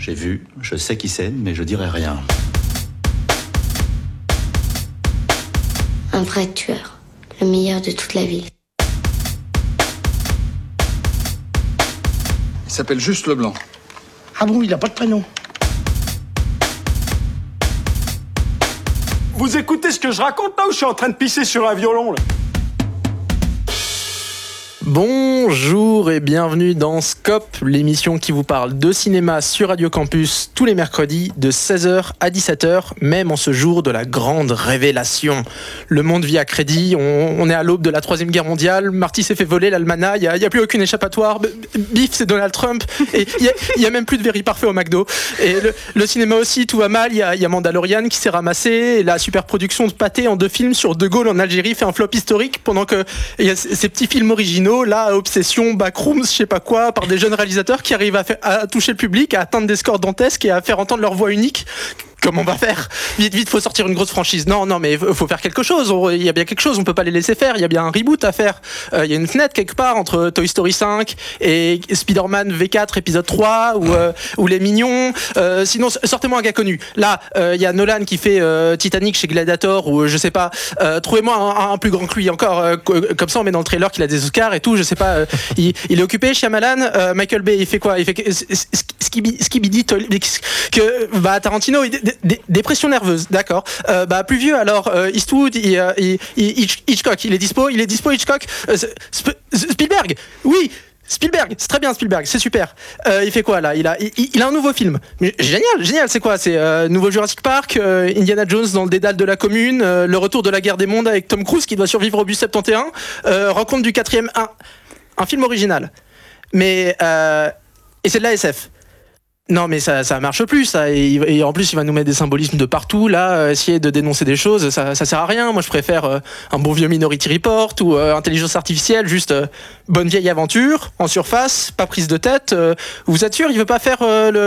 j'ai vu, je sais qui c'est, mais je dirai rien. Un vrai tueur, le meilleur de toute la ville. Il s'appelle juste Leblanc. Ah bon, il a pas de prénom. Vous écoutez ce que je raconte là ou je suis en train de pisser sur un violon là? Bonjour et bienvenue dans Scope, l'émission qui vous parle de cinéma sur Radio Campus tous les mercredis de 16h à 17h, même en ce jour de la grande révélation. Le monde vit à crédit, on est à l'aube de la 3e guerre mondiale, Marty s'est fait voler l'almanach, il n'y a plus aucune échappatoire, Biff c'est Donald Trump, et il y a même plus de Very Parfait au McDo. Et le cinéma aussi, tout va mal, il y a Mandalorian qui s'est ramassé, et la super production de Pathé en 2 films sur De Gaulle en Algérie fait un flop historique, pendant que il y a ces petits films originaux, là, Obsession, Backrooms, je sais pas quoi, par des jeunes réalisateurs qui arrivent à toucher le public, à atteindre des scores dantesques et à faire entendre leur voix unique. Comment on va faire ? Vite, faut sortir une grosse franchise. Non, mais faut faire quelque chose. Il y a bien quelque chose, on peut pas les laisser faire. Il y a bien un reboot à faire. Il y a une fenêtre quelque part entre Toy Story 5 et Spider-Man V4 épisode 3 ou Les Mignons. Sinon, sortez-moi un gars connu. Là, il y a Nolan qui fait Titanic chez Gladiator ou je sais pas. Trouvez-moi un plus grand que lui encore. Comme ça, on met dans le trailer qu'il a des Oscars et tout. Je sais pas. Il est occupé. Shyamalan, Michael Bay, il fait quoi ? Il fait Skibidi Tarantino. Dépression nerveuse, d'accord. Plus vieux alors, Eastwood, Hitchcock, il est dispo Hitchcock. Spielberg, oui. Spielberg, c'est très bien Spielberg, c'est super. Il fait quoi là ? Il a un nouveau film. Mais génial, c'est quoi ? C'est nouveau Jurassic Park, Indiana Jones dans le dédale de la commune, le retour de la guerre des mondes avec Tom Cruise qui doit survivre au bus 71, rencontre du 4e, un film original. Mais et c'est de la SF. Non mais ça marche plus ça, et en plus il va nous mettre des symbolismes de partout là, essayer de dénoncer des choses, ça sert à rien. Moi je préfère un bon vieux Minority Report ou intelligence artificielle, juste bonne vieille aventure en surface, pas prise de tête. Vous êtes sûr il veut pas faire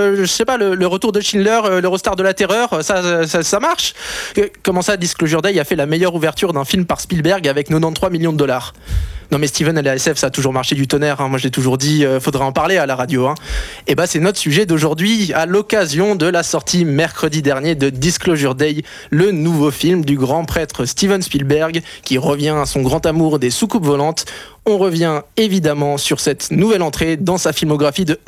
le retour de Schindler, l'Eurostar de la terreur, ça marche. Comment ça Disclosure Day a fait la meilleure ouverture d'un film par Spielberg avec 93 millions de dollars. Non mais Steven et la SF ça a toujours marché du tonnerre, hein. Moi je l'ai toujours dit, faudrait en parler à la radio, hein. Et c'est notre sujet d'aujourd'hui à l'occasion de la sortie mercredi dernier de Disclosure Day, le nouveau film du grand prêtre Steven Spielberg qui revient à son grand amour des soucoupes volantes. On revient évidemment sur cette nouvelle entrée dans sa filmographie de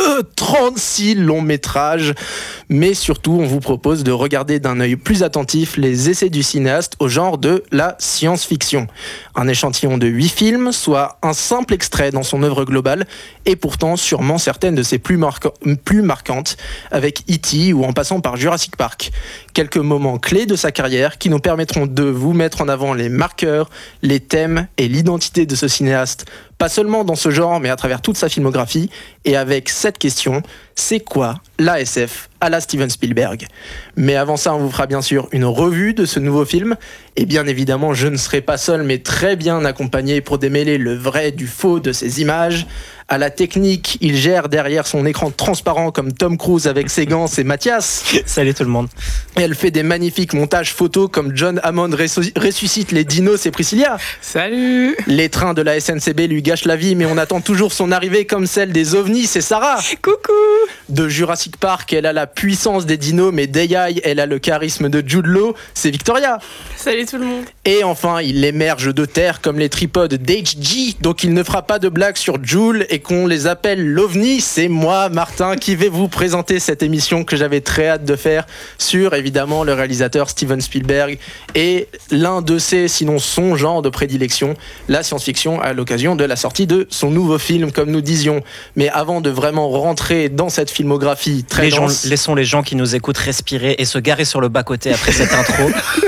36 longs métrages, mais surtout on vous propose de regarder d'un œil plus attentif les essais du cinéaste au genre de la science-fiction. Un échantillon de 8 films, soit un simple extrait dans son œuvre globale, et pourtant sûrement certaines de ses plus marquantes, avec E.T. ou en passant par Jurassic Park. Quelques moments clés de sa carrière qui nous permettront de vous mettre en avant les marqueurs, les thèmes et l'identité de ce cinéaste, pas seulement dans ce genre, mais à travers toute sa filmographie, et avec cette question, c'est quoi l'ASF à la Steven Spielberg ? Mais avant ça, on vous fera bien sûr une revue de ce nouveau film, et bien évidemment, je ne serai pas seul, mais très bien accompagné pour démêler le vrai du faux de ces images. À la technique, il gère derrière son écran transparent comme Tom Cruise avec ses gants, c'est Mathias. Salut tout le monde. Et elle fait des magnifiques montages photos comme John Hammond ressuscite les dinos, c'est Priscilla. Salut. Les trains de la SNCB lui gâchent la vie, mais on attend toujours son arrivée comme celle des ovnis, c'est Sarah. Coucou. De Jurassic Park, elle a la puissance des dinos, mais d'AI, elle a le charisme de Jude Law, c'est Victoria. Salut tout le monde. Et enfin, il émerge de terre comme les tripodes d'HG, donc il ne fera pas de blagues sur Joule et qu'on les appelle l'OVNI. C'est moi, Martin, qui vais vous présenter cette émission que j'avais très hâte de faire sur, évidemment, le réalisateur Steven Spielberg et l'un de ses, sinon son genre de prédilection, la science-fiction, à l'occasion de la sortie de son nouveau film, comme nous disions. Mais avant de vraiment rentrer dans cette filmographie très dense... Laissons les gens qui nous écoutent respirer et se garer sur le bas-côté après cette intro.